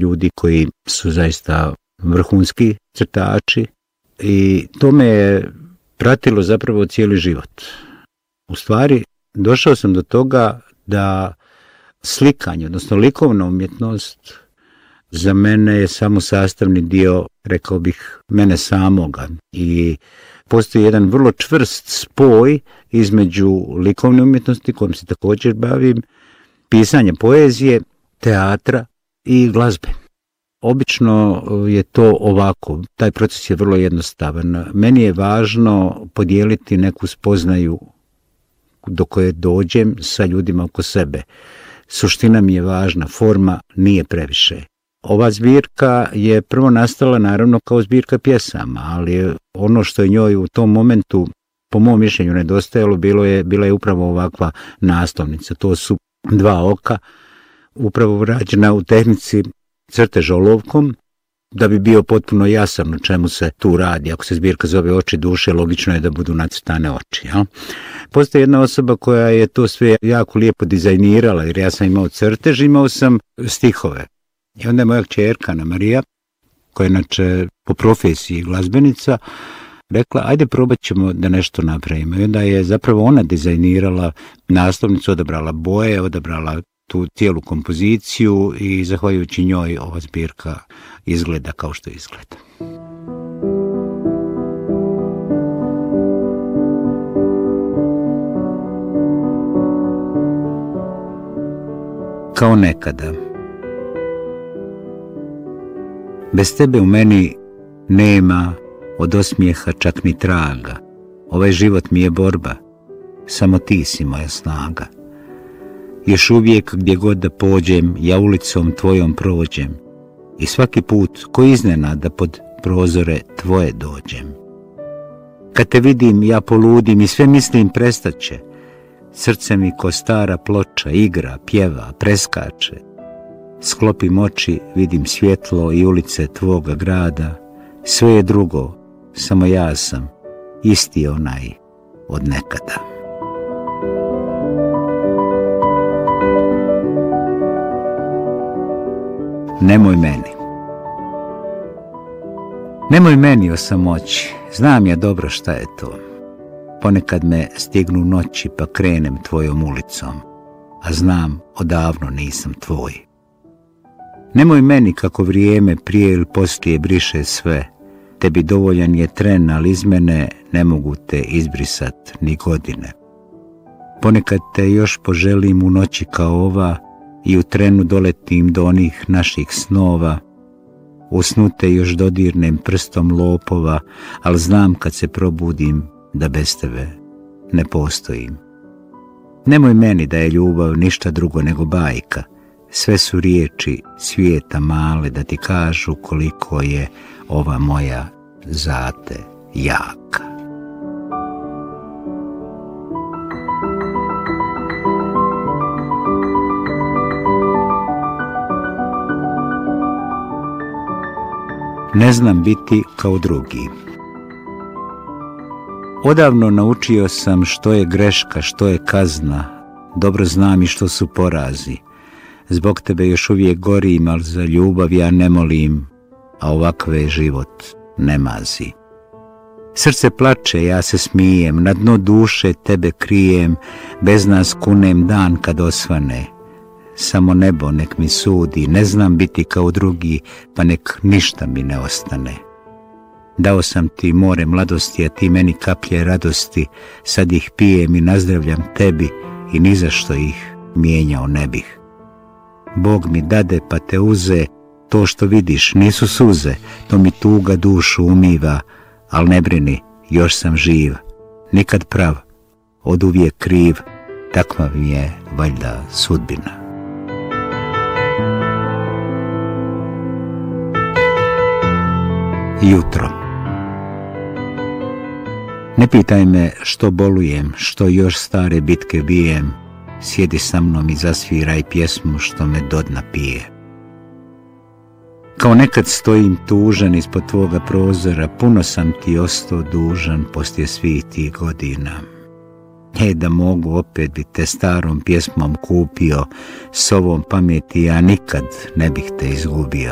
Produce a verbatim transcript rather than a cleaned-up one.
ljudi koji su zaista vrhunski crtači i to me je pratilo zapravo cijeli život. U stvari, došao sam do toga da slikanje, odnosno likovna umjetnost, za mene je samo sastavni dio, rekao bih, mene samoga. I postoji jedan vrlo čvrst spoj između likovne umjetnosti, kojom se također bavim, pisanja poezije, teatra i glazbe. Obično je to ovako, taj proces je vrlo jednostavan. Meni je važno podijeliti neku spoznaju do koje dođem sa ljudima oko sebe. Suština mi je važna, forma nije previše. Ova zbirka je prvo nastala naravno kao zbirka pjesama, ali ono što je njoj u tom momentu, po mom mišljenju, nedostajalo, bilo je, bila je upravo ovakva naslovnica. To su dva oka, upravo rađena u tehnici crteža olovkom, da bi bio potpuno jasan o čemu se tu radi. Ako se zbirka zove Oči duše, logično je da budu nacrtane oči. Ja? Postoji jedna osoba koja je to sve jako lijepo dizajnirala, jer ja sam imao crtež, imao sam stihove. I onda je moja kćerka Ana Marija, koja je inače po profesiji glazbenica, rekla, ajde probat ćemo da nešto napravimo. I onda je zapravo ona dizajnirala naslovnicu, odabrala boje, odabrala tu cijelu kompoziciju i zahvaljujući njoj ova zbirka izgleda kao što izgleda. Kao nekada. Bez tebe u meni nema od osmijeha čak ni traga. Ovaj život mi je borba, samo ti si moja snaga. Još uvijek gdje god da pođem, ja ulicom tvojom prođem i svaki put ko iznenada pod prozore tvoje dođem. Kad te vidim, ja poludim i sve mislim prestaće. Srce mi ko stara ploča igra, pjeva, preskače. Sklopim oči, vidim svjetlo i ulice tvoga grada. Sve je drugo, samo ja sam, isti onaj od nekada. Nemoj meni. Nemoj meni o samoći, znam ja dobro šta je to. Ponekad me stignu noći pa krenem tvojom ulicom, a znam odavno nisam tvoj. Nemoj meni kako vrijeme prije ili poslije briše sve, tebi dovoljan je tren, ali iz mene ne mogu te izbrisat ni godine. Ponekad te još poželim u noći kao ova i u trenu doletim do onih naših snova. U snu te još dodirnem prstom lopova, ali znam kad se probudim da bez tebe ne postojim. Nemoj meni da je ljubav ništa drugo nego bajka. Sve su riječi svijeta male da ti kažu koliko je ova moja zate jaka. Ne znam biti kao drugi. Odavno naučio sam što je greška, što je kazna. Dobro znam i što su porazi. Zbog tebe još uvijek gorim, ali za ljubav ja ne molim, a ovakve život ne mazi. Srce plače, ja se smijem, na dno duše tebe krijem, bez nas kunem dan kad osvane. Samo nebo nek mi sudi, ne znam biti kao drugi, pa nek ništa mi ne ostane. Dao sam ti more mladosti, a ti meni kaplje radosti, sad ih pijem i nazdravljam tebi i ni za što ih mijenjao ne bih. Bog mi dade pa te uze, to što vidiš nisu suze, to mi tuga dušu umiva, al ne brini, još sam živ, nikad prav, oduvijek kriv, takva mi je valjda sudbina. Jutro. Ne pitaj me što bolujem, što još stare bitke bijem, sjedi sa mnom i zasviraj pjesmu što me do dna pije. Kao nekad stojim tužan ispod tvoga prozora, puno sam ti ostao dužan poslije svih tih godina. E, da mogu opet bi te starom pjesmom kupio, s ovom pameti ja nikad ne bih te izgubio.